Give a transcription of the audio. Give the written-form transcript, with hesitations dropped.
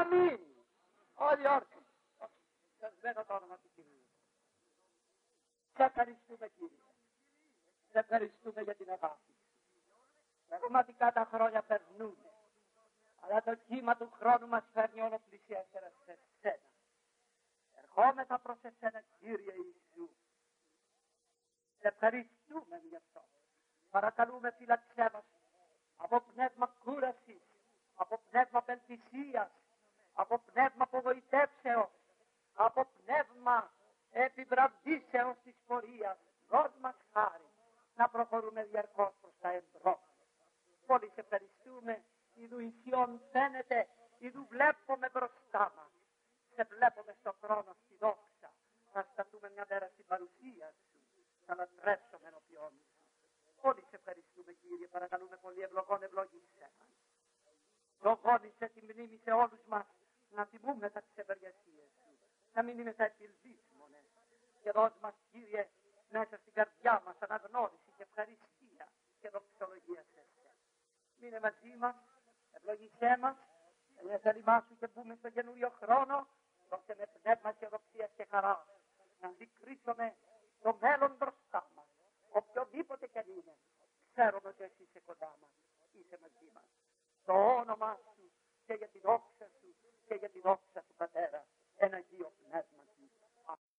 Αμήν. Όλοι όρθιοι. Σας μένω το όνομα του Κυρίου. Σε ευχαριστούμε, Κύριε. Σε ευχαριστούμε για την αγάπη. Πραγματικά τα χρόνια περνούν. Αλλά το κύμα του χρόνου μας φέρνει όλο πλησιαστέρα σε σένα. Ερχόμεθα προς εσένα, Κύριε Ιησού. Σε ευχαριστούμε γι' αυτό. Παρακαλούμε, φύλαξέ μας από πνεύμα κούρασης, από πνεύμα απελπισίας, από πνεύμα απογοητεύσεως, από πνεύμα επιβραβδίσεως της πορείας. Δώσ' μας χάρη να προχωρούμε διαρκώς προς τα εμπρός. Πολύ σε ευχαριστούμε. Ιδού η Σιών φαίνεται, ιδού βλέπουμε μπροστά μας. Σε βλέπουμε στον χρόνο, στη δόξα. Θα σταθούμε μια μέρα στην παρουσία σου. Θα λατρέψουμε ενώπιόν σου. Πολύ σε ευχαριστούμε, Κύριε. Παρακαλούμε πολύ ευλογών, ευλογήσέ μας. Δογόνισε τη μνήμη σε όλους μας να τιμούμε τα τις ευεργεσίες σου. Να μην είμαι τα επιλβίσμονες. Και δώσ' μας, Κύριε, μέσα στην καρδιά μας αναγνώριση και ευχαριστία και δοξολογία σε εσένα. Μείνε μαζί μας, ευλογήσέ μας, για θέλημά σου και μπούμε στο καινούριο χρόνο, δώσε με πνεύμα αισιοδοξίας και χαρά να αντικρίσουμε το μέλλον μπροστά μας. Οποιοδήποτε κι αν είναι, ξέρουμε ότι εσύ είσαι κοντά μας, είσαι μαζί μας. Το όνομα σου και για τη δόξα σου και για τη δόξα του Πατέρα, ένα Αγίο Πνεύμα.